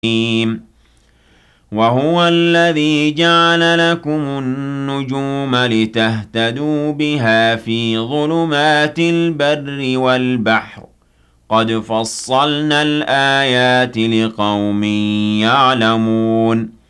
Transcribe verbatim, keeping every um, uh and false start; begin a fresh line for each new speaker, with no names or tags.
الرحيم وهو الذي جعل لكم النجوم لتهتدوا بها في ظلمات البر والبحر قد فصلنا الآيات لقوم يعلمون